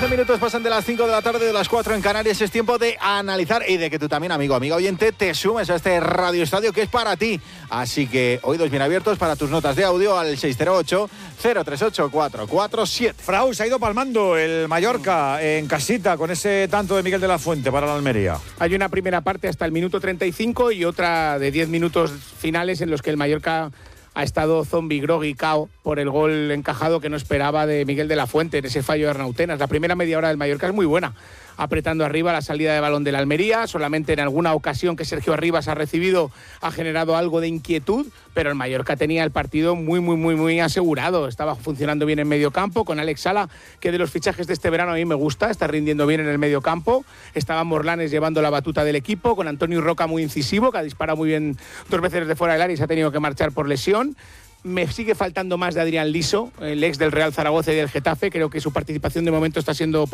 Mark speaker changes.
Speaker 1: 12 minutos pasan de las 5 de la tarde, de las 4 en Canarias. Es tiempo de analizar y de que tú también, amigo, amiga oyente, te sumes a este Radio Estadio que es para ti. Así que oídos bien abiertos para tus notas de audio al 608-038-447.
Speaker 2: Frau, se ha ido palmando el Mallorca en casita con ese tanto de Miguel de la Fuente para la Almería.
Speaker 3: Hay una primera parte hasta el minuto 35 y otra de 10 minutos finales en los que el Mallorca ha estado zombie, groggy, cao por el gol encajado que no esperaba de Miguel de la Fuente en ese fallo de Arnautenas. La primera media hora del Mallorca es muy buena, apretando arriba la salida de balón de la Almería. Solamente en alguna ocasión que Sergio Arribas ha recibido ha generado algo de inquietud, pero el Mallorca tenía el partido muy asegurado. Estaba funcionando bien en medio campo con Alex Sala, que de los fichajes de este verano a mí me gusta, está rindiendo bien en el medio campo. Estaba Morlanes llevando la batuta del equipo, con Antonio Roca muy incisivo, que ha disparado muy bien 2 veces de fuera del área y se ha tenido que marchar por lesión. Me sigue faltando más de Adrián Liso, el ex del Real Zaragoza y del Getafe. Creo que su participación de momento está siendo